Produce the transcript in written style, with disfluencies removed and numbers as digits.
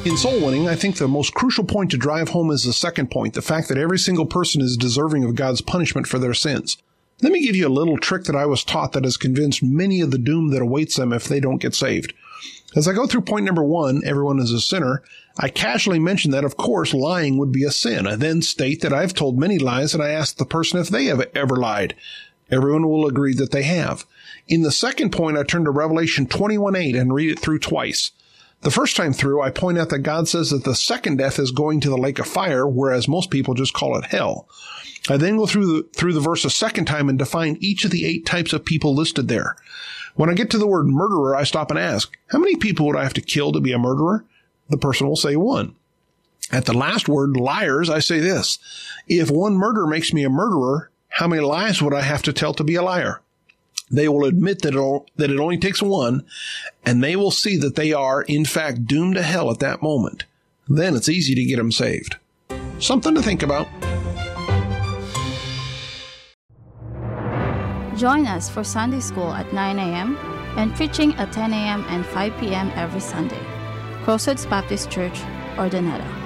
In soul winning, I think the most crucial point to drive home is the second point, the fact that every single person is deserving of God's punishment for their sins. Let me give you a little trick that I was taught that has convinced many of the doom that awaits them if they don't get saved. As I go through point number 1, everyone is a sinner, I casually mention that, of course, lying would be a sin. I then state that I've told many lies, and I ask the person if they have ever lied. Everyone will agree that they have. In the second point, I turn to Revelation 21:8 and read it through twice. The first time through, I point out that God says that the second death is going to the lake of fire, whereas most people just call it hell. I then go through the verse a second time and define each of the 8 types of people listed there. When I get to the word murderer, I stop and ask, how many people would I have to kill to be a murderer? The person will say 1. At the last word, liars, I say this, if one murder makes me a murderer, how many lies would I have to tell to be a liar? They will admit that it only takes 1, and they will see that they are, in fact, doomed to hell at that moment. Then it's easy to get them saved. Something to think about. Join us for Sunday School at 9 a.m. and preaching at 10 a.m. and 5 p.m. every Sunday. Crossroads Baptist Church, Ordoneta.